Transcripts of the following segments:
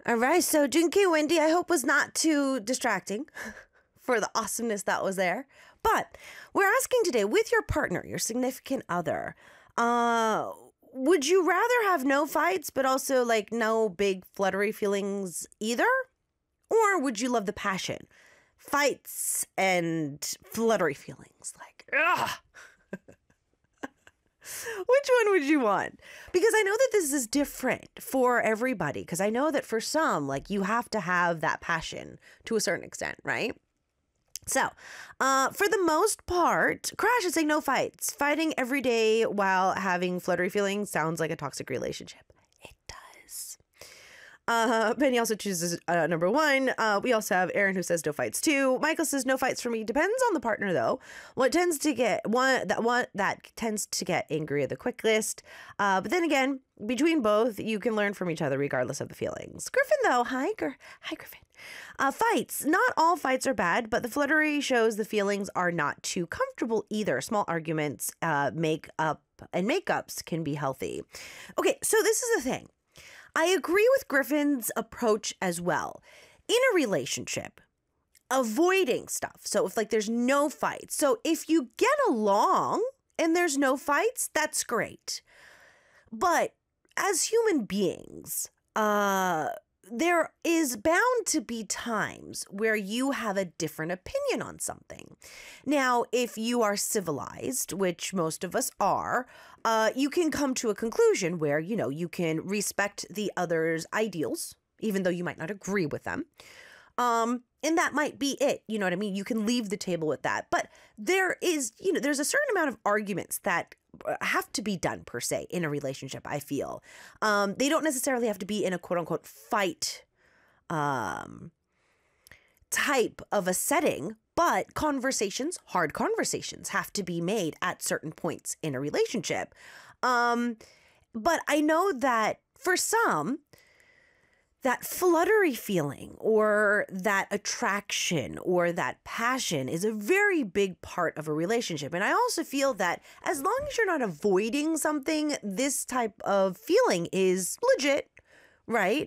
All right, so Junkie Wendy, I hope was not too distracting for the awesomeness that was there. But we're asking today, with your partner, your significant other, would you rather have no fights, but also like no big fluttery feelings either? Or would you love the passion, fights, and fluttery feelings? Like, ugh. Which one would you want? Because I know that this is different for everybody. Because I know that for some, like, you have to have that passion to a certain extent, right? So, for the most part, Crash is saying no fights. Fighting every day while having fluttery feelings sounds like a toxic relationship. It does. Penny also chooses number one. We also have Aaron who says no fights too. Michael says no fights for me. Depends on the partner though. What tends to get that tends to get angrier the quickest. But then again, between both, you can learn from each other regardless of the feelings. Griffin though, hi Griffin. Fights. Not all fights are bad, but the fluttery shows the feelings are not too comfortable either. Small arguments, makeups can be healthy. Okay, so this is the thing. I agree with Griffin's approach as well. In a relationship, avoiding stuff. So if like there's no fights. So if you get along and there's no fights, that's great. But as human beings, there is bound to be times where you have a different opinion on something. Now, if you are civilized, which most of us are, you can come to a conclusion where, you can respect the other's ideals, even though you might not agree with them. And that might be it. You know what I mean? You can leave the table with that. But there is, there's a certain amount of arguments that have to be done per se in a relationship, I feel. They don't necessarily have to be in a quote unquote fight type of a setting, but hard conversations have to be made at certain points in a relationship. But I know that for some, that fluttery feeling or that attraction or that passion is a very big part of a relationship. And I also feel that as long as you're not avoiding something, this type of feeling is legit, right?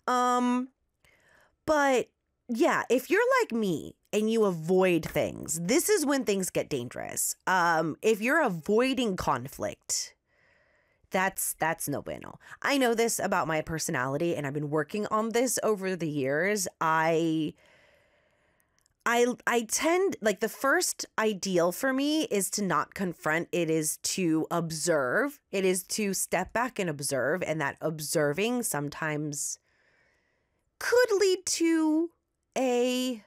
But yeah, if you're like me and you avoid things, this is when things get dangerous. If you're avoiding conflict, that's no bueno. I know this about my personality, and I've been working on this over the years. I tend, like, the first ideal for me is to not confront. It is to observe. It is to step back and observe, and that observing sometimes could lead to a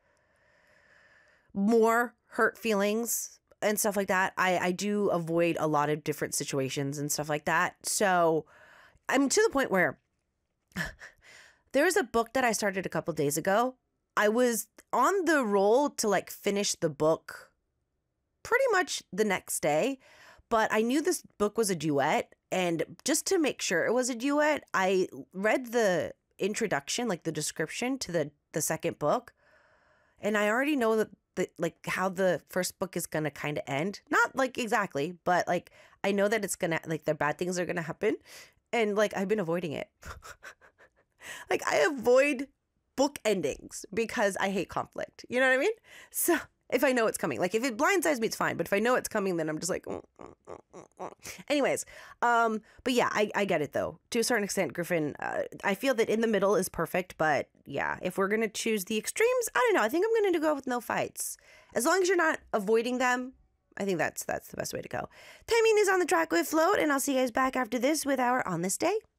more hurt feelings and stuff like that. I do avoid a lot of different situations and stuff like that. So I'm to the point where there's a book that I started a couple days ago. I was on the roll to like finish the book pretty much the next day, but I knew this book was a duet. And just to make sure it was a duet, I read the introduction, like the description to the second book. And I already know that like how the first book is going to kind of end. Not like exactly, but like I know that it's going to, like, the bad things are going to happen. And like I've been avoiding it. Like I avoid book endings because I hate conflict. You know what I mean? So if I know it's coming, like if it blindsides me, it's fine. But if I know it's coming, then I'm just like, Anyways. But yeah, I get it though. To a certain extent, Griffin, I feel that in the middle is perfect. But yeah, if we're going to choose the extremes, I don't know. I think I'm going to go with no fights. As long as you're not avoiding them, I think that's the best way to go. Timing is on the track with Float, and I'll see you guys back after this with our On This Day.